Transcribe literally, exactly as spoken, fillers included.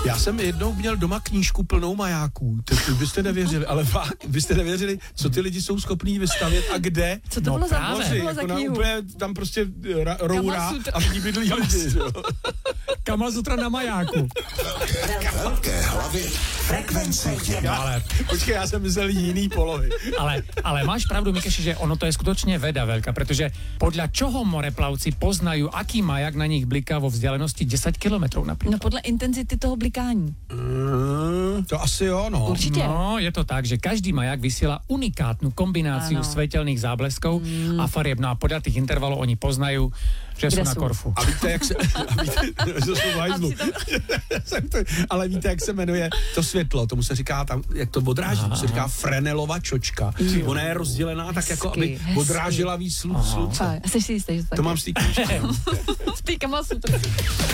Já jsem jednou měl doma knížku plnou majáků. To, to byste nevěřili, ale fakt, byste nevěřili, co ty lidi jsou schopní vystavět a kde. Co to bylo za, Moři, bylo za jako na knihu? úplně, tam prostě ra, roura a v ní bydlí lidi. Kamasutra na majáku. Velké hlavy frekvence jedna. Ale počkej, já jsem myslel jiný polohy. Ale, ale máš pravdu, Mikeši, že ono to je skutočne veda veľká, pretože podľa čoho moreplavci poznajú, aký majak na nich bliká vo vzdialenosti desať kilometrov napríklad? No podle intenzity toho blikání. Mm, to asi jo, no. Určitě. No, je to tak, že každý majak vysiela unikátnu kombináciu Áno. svetelných zábleskov mm. a farieb. No a podľa tých intervalov oni poznajú, že Kde sú na sú? Korfu. A víte, jak se... A víte, to jsou v hajzlu. Ale víte, jak se jmenuje to světlo, tomu se říká tam, jak to odráží, tomu se říká Fresnelova čočka. Ona je rozdělená tak jako, aby Hezky, odrážela víc slu- slunce. A jsi si jistý, že to tak To je? mám z té knížky. V té Kamasutra.